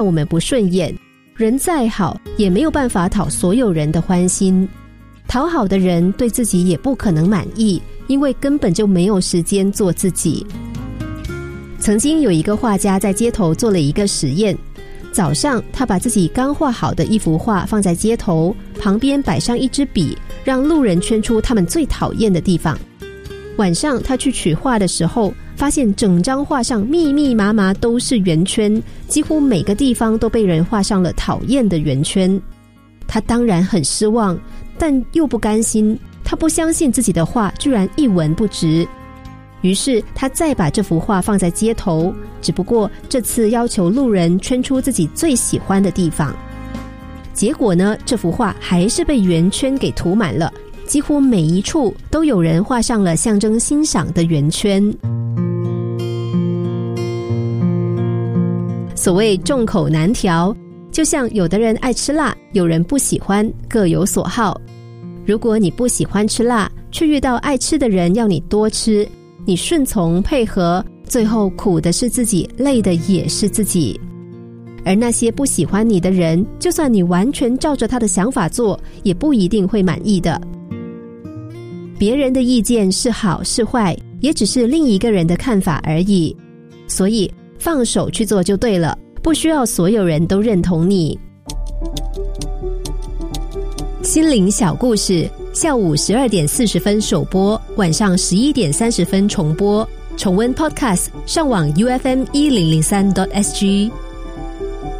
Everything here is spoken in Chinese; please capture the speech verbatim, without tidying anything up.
我们不顺眼，人再好也没有办法讨所有人的欢心。讨好的人对自己也不可能满意，因为根本就没有时间做自己。曾经有一个画家在街头做了一个实验，早上他把自己刚画好的一幅画放在街头，旁边摆上一支笔，让路人圈出他们最讨厌的地方。晚上他去取画的时候，发现整张画上密密麻麻都是圆圈，几乎每个地方都被人画上了讨厌的圆圈。他当然很失望，但又不甘心，他不相信自己的画居然一文不值。于是他再把这幅画放在街头，只不过这次要求路人圈出自己最喜欢的地方。结果呢，这幅画还是被圆圈给涂满了，几乎每一处都有人画上了象征欣赏的圆圈。所谓众口难调，就像有的人爱吃辣，有人不喜欢，各有所好。如果你不喜欢吃辣，却遇到爱吃的人要你多吃，你顺从配合，最后苦的是自己，累的也是自己。而那些不喜欢你的人，就算你完全照着他的想法做，也不一定会满意的。别人的意见是好是坏，也只是另一个人的看法而已。所以放手去做就对了，不需要所有人都认同你。心灵小故事，下午十二点四十分首播，晚上十一点三十分重播。重温 Podcast， 上网 U F M 一零零三 点 S G。